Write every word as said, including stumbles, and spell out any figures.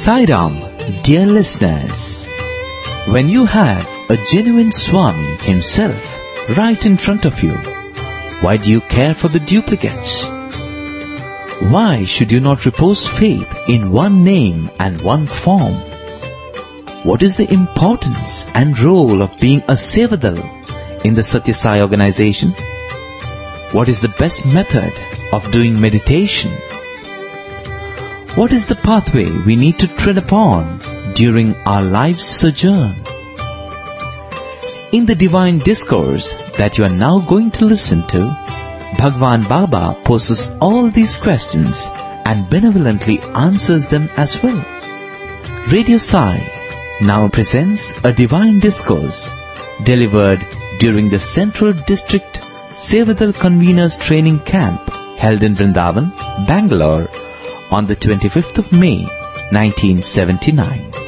Sai Ram, dear listeners, when you have a genuine Swami himself right in front of you, why do you care for the duplicates? Why should you not repose faith in one name and one form? What is the importance and role of being a Sevadal in the Satya Sai organization? What is the best method of doing meditation? What is the pathway we need to tread upon during our life's sojourn? In the divine discourse that you are now going to listen to, Bhagwan Baba poses all these questions and benevolently answers them as well. Radio Sai now presents a divine discourse delivered during the Central District Sevadal Conveners Training Camp held in Vrindavan, Bangalore on the twenty-fifth of May, nineteen seventy-nine.